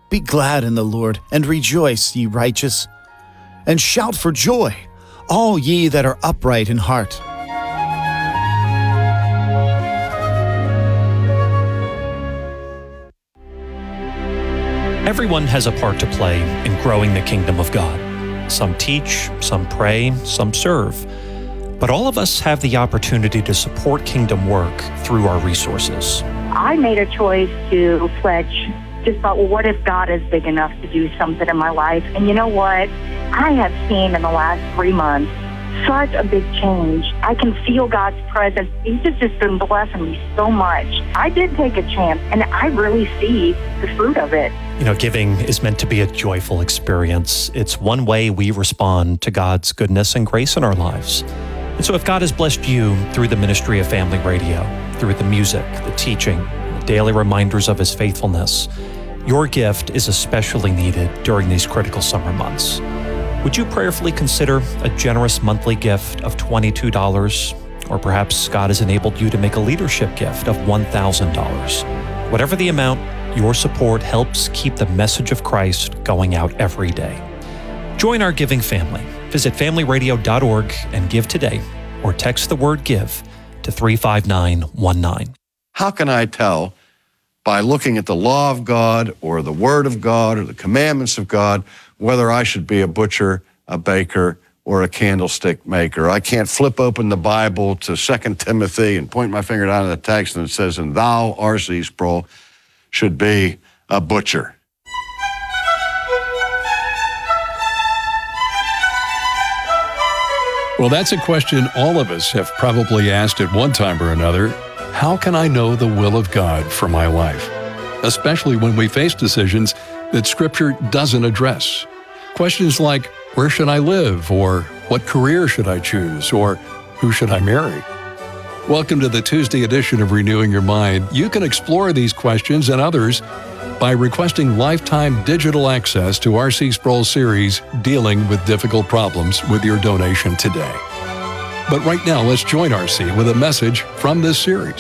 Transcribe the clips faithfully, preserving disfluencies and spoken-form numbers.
Be glad in the Lord, and rejoice, ye righteous. And shout for joy, all ye that are upright in heart. Everyone has a part to play in growing the kingdom of God. Some teach, some pray, some serve. But all of us have the opportunity to support kingdom work through our resources. I made a choice to pledge. Just thought, well, what if God is big enough to do something in my life? And you know what? I have seen in the last three months such a big change. I can feel God's presence. He's just, just been blessing me so much. I did take a chance, and I really see the fruit of it. You know, giving is meant to be a joyful experience. It's one way we respond to God's goodness and grace in our lives. And so if God has blessed you through the ministry of Family Radio, through the music, the teaching, the daily reminders of His faithfulness, your gift is especially needed during these critical summer months. Would you prayerfully consider a generous monthly gift of twenty-two dollars? Or perhaps God has enabled you to make a leadership gift of one thousand dollars. Whatever the amount, your support helps keep the message of Christ going out every day. Join our giving family. Visit family radio dot org and give today, or text the word GIVE to three five nine one nine. How can I tell by looking at the law of God or the Word of God or the commandments of God whether I should be a butcher, a baker, or a candlestick maker? I can't flip open the Bible to Second Timothy and point my finger down at the text and it says, and thou, R C Sproul, should be a butcher. Well, that's a question all of us have probably asked at one time or another. How can I know the will of God for my life? Especially when we face decisions that Scripture doesn't address. Questions like, where should I live? Or what career should I choose? Or who should I marry? Welcome to the Tuesday edition of Renewing Your Mind. You can explore these questions and others by requesting lifetime digital access to R C Sproul's series, Dealing with Difficult Problems, with your donation today. But right now, let's join R C with a message from this series.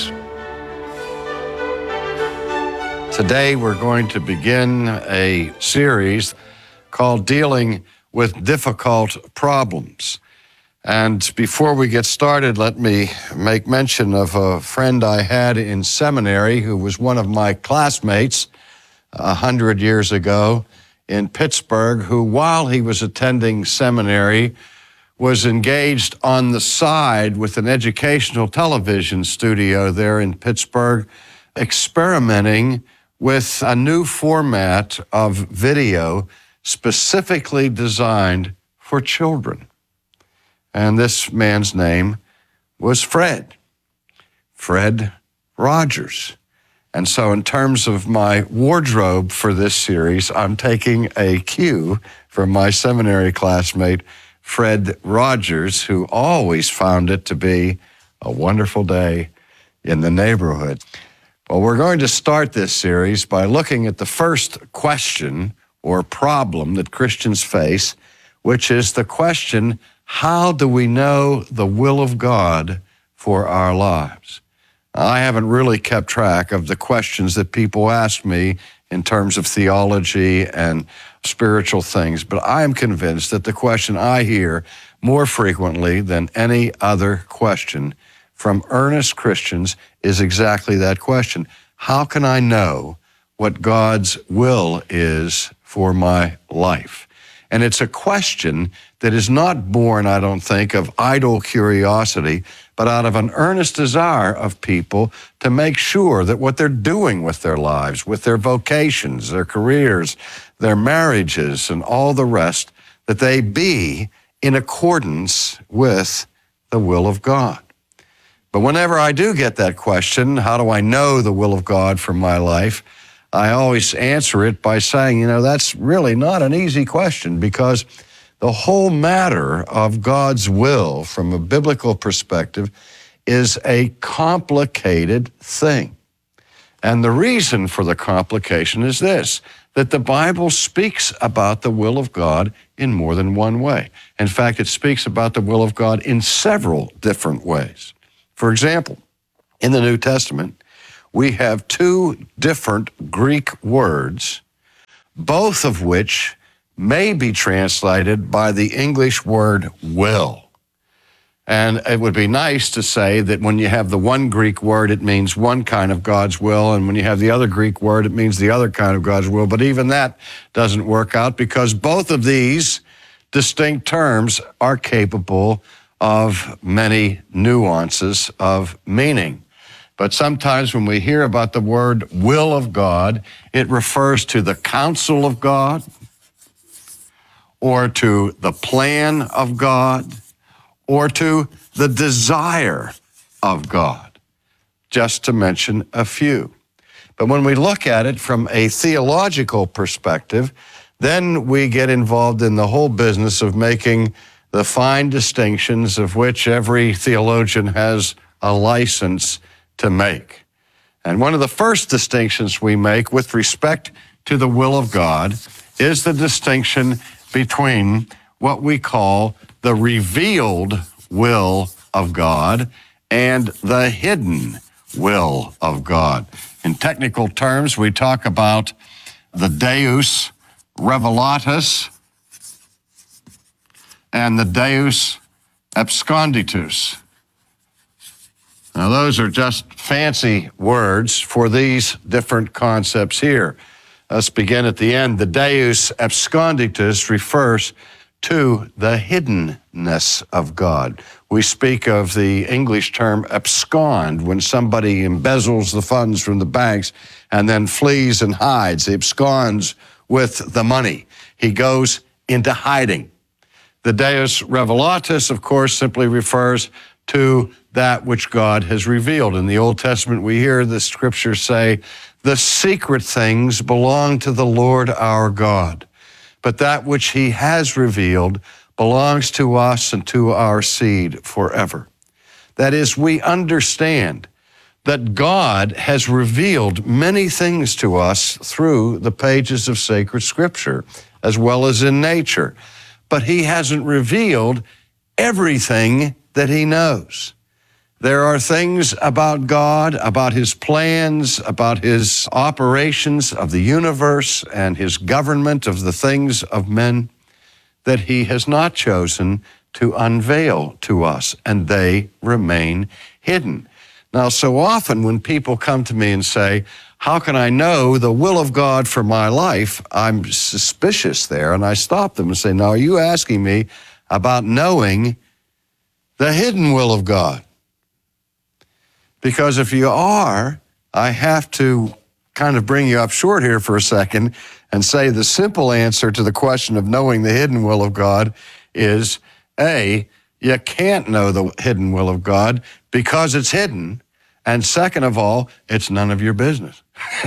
Today, we're going to begin a series called Dealing with Difficult Problems. And before we get started, let me make mention of a friend I had in seminary who was one of my classmates a hundred years ago in Pittsburgh, who, while he was attending seminary, was engaged on the side with an educational television studio there in Pittsburgh, experimenting with a new format of video specifically designed for children. And this man's name was Fred, Fred Rogers. And so in terms of my wardrobe for this series, I'm taking a cue from my seminary classmate, Fred Rogers, who always found it to be a wonderful day in the neighborhood. Well, we're going to start this series by looking at the first question or problem that Christians face, which is the question, how do we know the will of God for our lives? I haven't really kept track of the questions that people ask me in terms of theology and spiritual things, but I am convinced that the question I hear more frequently than any other question from earnest Christians is exactly that question. How can I know what God's will is for my life? And it's a question that is not born, I don't think, of idle curiosity, but out of an earnest desire of people to make sure that what they're doing with their lives, with their vocations, their careers, their marriages, and all the rest, that they be in accordance with the will of God. But whenever I do get that question, how do I know the will of God for my life? I always answer it by saying, you know, that's really not an easy question, because the whole matter of God's will from a biblical perspective is a complicated thing. And the reason for the complication is this, that the Bible speaks about the will of God in more than one way. In fact, it speaks about the will of God in several different ways. For example, in the New Testament, we have two different Greek words, both of which may be translated by the English word will. And it would be nice to say that when you have the one Greek word, it means one kind of God's will, and when you have the other Greek word, it means the other kind of God's will. But even that doesn't work out, because both of these distinct terms are capable of many nuances of meaning. But sometimes when we hear about the word will of God, it refers to the counsel of God, or to the plan of God, or to the desire of God, just to mention a few. But when we look at it from a theological perspective, then we get involved in the whole business of making the fine distinctions of which every theologian has a license to make. And one of the first distinctions we make with respect to the will of God is the distinction between what we call the revealed will of God and the hidden will of God. In technical terms, we talk about the Deus Revelatus and the Deus Absconditus. Now, those are just fancy words for these different concepts here. Let's begin at the end. The Deus Absconditus refers to the hiddenness of God. We speak of the English term abscond, when somebody embezzles the funds from the banks and then flees and hides. He absconds with the money. He goes into hiding. The Deus Revelatus, of course, simply refers to that which God has revealed. In the Old Testament, we hear the scriptures say, the secret things belong to the Lord our God, but that which he has revealed belongs to us and to our seed forever. That is, we understand that God has revealed many things to us through the pages of sacred scripture, as well as in nature, but he hasn't revealed everything that he knows. There are things about God, about his plans, about his operations of the universe and his government of the things of men that he has not chosen to unveil to us, and they remain hidden. Now, so often when people come to me and say, how can I know the will of God for my life? I'm suspicious there, and I stop them and say, now, are you asking me about knowing the hidden will of God? Because if you are, I have to kind of bring you up short here for a second and say the simple answer to the question of knowing the hidden will of God is, A, you can't know the hidden will of God because it's hidden, and second of all, it's none of your business.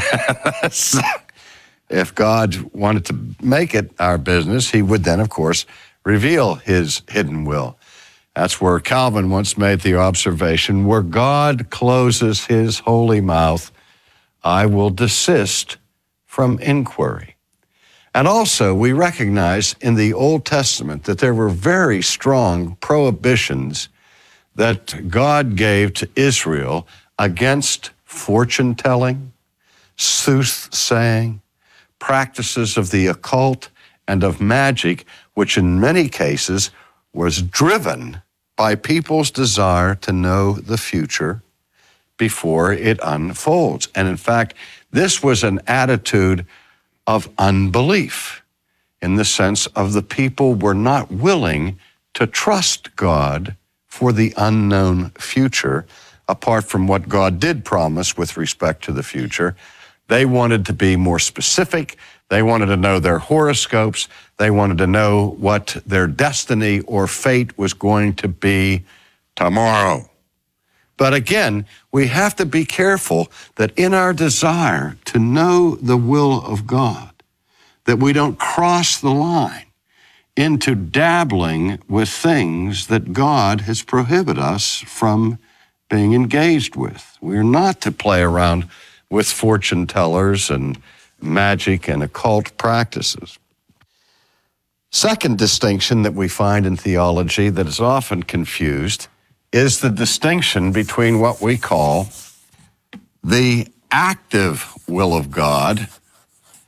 If God wanted to make it our business, he would then, of course, reveal his hidden will. That's where Calvin once made the observation, where God closes his holy mouth, I will desist from inquiry. And also, we recognize in the Old Testament that there were very strong prohibitions that God gave to Israel against fortune-telling, soothsaying, practices of the occult and of magic, which in many cases was driven by people's desire to know the future before it unfolds. And in fact, this was an attitude of unbelief, in the sense of the people were not willing to trust God for the unknown future, apart from what God did promise with respect to the future. They wanted to be more specific. They wanted to know their horoscopes. They wanted to know what their destiny or fate was going to be tomorrow. But again, we have to be careful that in our desire to know the will of God, that we don't cross the line into dabbling with things that God has prohibited us from being engaged with. We're not to play around with fortune tellers and magic and occult practices. Second distinction that we find in theology that is often confused is the distinction between what we call the active will of God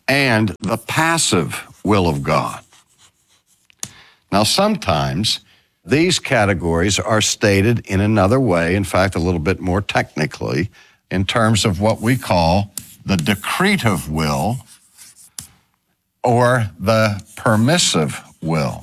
and the passive will of God. Now, sometimes these categories are stated in another way, in fact, a little bit more technically, in terms of what we call the decretive will or the permissive will.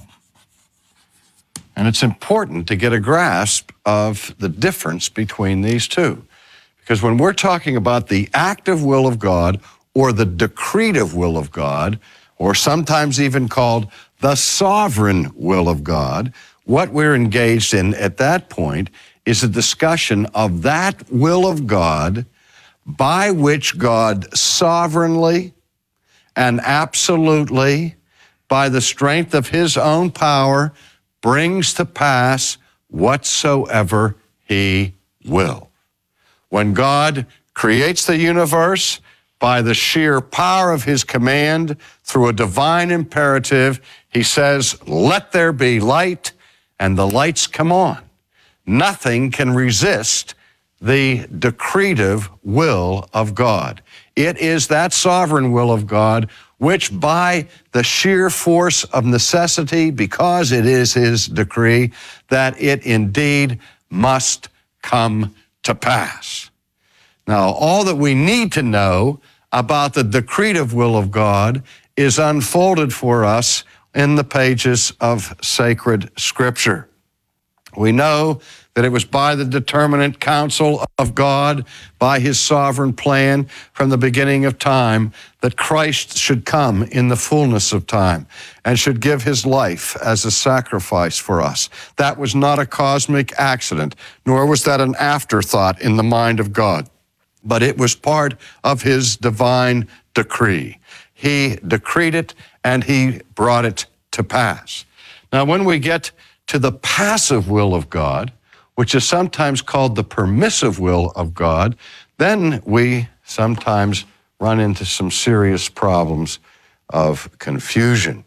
And it's important to get a grasp of the difference between these two. Because when we're talking about the active will of God or the decretive will of God, or sometimes even called the sovereign will of God, what we're engaged in at that point is a discussion of that will of God by which God sovereignly and absolutely, by the strength of his own power, brings to pass whatsoever he will. When God creates the universe by the sheer power of his command through a divine imperative, he says, "Let there be light," and the lights come on. Nothing can resist the decretive will of God. It is that sovereign will of God which by the sheer force of necessity, because it is his decree, that it indeed must come to pass. Now, all that we need to know about the decretive will of God is unfolded for us in the pages of sacred Scripture. We know that it was by the determinate counsel of God, by his sovereign plan from the beginning of time, that Christ should come in the fullness of time and should give his life as a sacrifice for us. That was not a cosmic accident, nor was that an afterthought in the mind of God, but it was part of his divine decree. He decreed it and he brought it to pass. Now, when we get to the passive will of God, which is sometimes called the permissive will of God, then we sometimes run into some serious problems of confusion.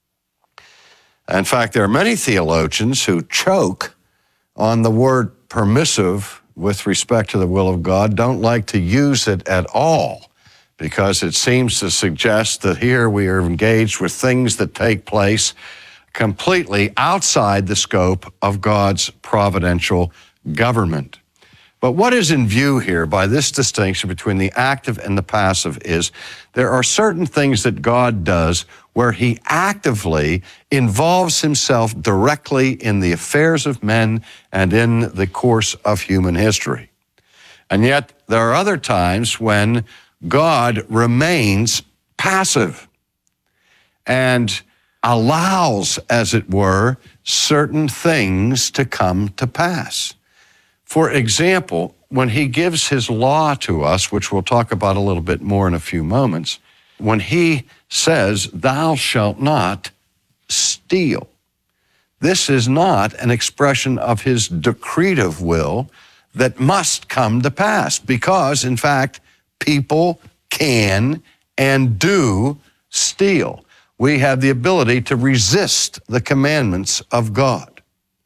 In fact, there are many theologians who choke on the word permissive with respect to the will of God, don't like to use it at all, because it seems to suggest that here we are engaged with things that take place completely outside the scope of God's providential government. But what is in view here by this distinction between the active and the passive is there are certain things that God does where he actively involves himself directly in the affairs of men and in the course of human history. And yet there are other times when God remains passive and allows, as it were, certain things to come to pass. For example, when he gives his law to us, which we'll talk about a little bit more in a few moments, when he says, "Thou shalt not steal," this is not an expression of his decretive will that must come to pass, because, in fact, people can and do steal. We have the ability to resist the commandments of God.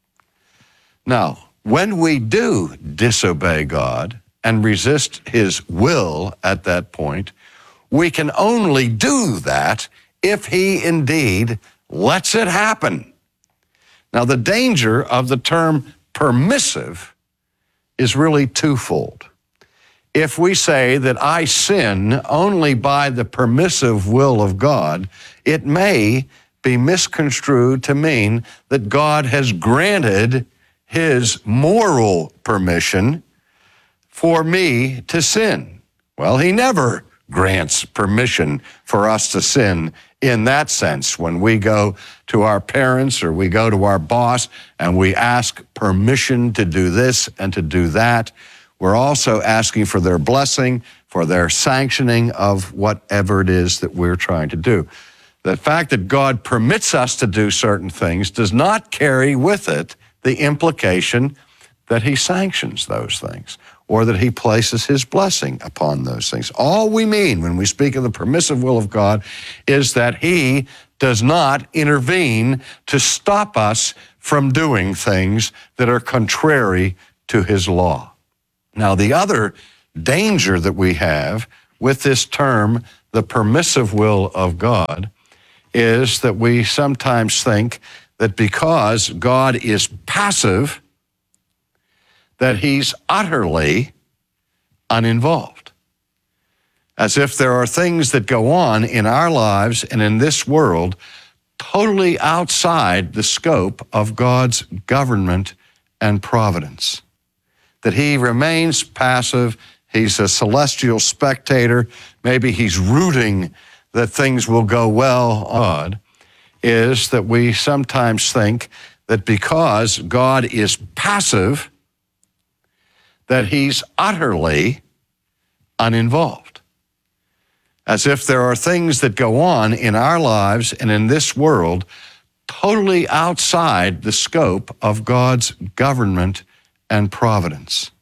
Now, when we do disobey God and resist his will at that point, we can only do that if he indeed lets it happen. Now, the danger of the term permissive is really twofold. If we say that I sin only by the permissive will of God, it may be misconstrued to mean that God has granted his moral permission for me to sin. Well, he never grants permission for us to sin in that sense. When we go to our parents or we go to our boss and we ask permission to do this and to do that, we're also asking for their blessing, for their sanctioning of whatever it is that we're trying to do. The fact that God permits us to do certain things does not carry with it the implication that he sanctions those things or that he places his blessing upon those things. All we mean when we speak of the permissive will of God is that he does not intervene to stop us from doing things that are contrary to his law. Now, the other danger that we have with this term, the permissive will of God is that we sometimes think that because God is passive, that he's utterly uninvolved. As if there are things that go on in our lives and in this world totally outside the scope of God's government and providence. That he remains passive, he's a celestial spectator, maybe he's rooting that things will go well. God is that we sometimes think that because God is passive, that he's utterly uninvolved. As if there are things that go on in our lives and in this world totally outside the scope of God's government and providence.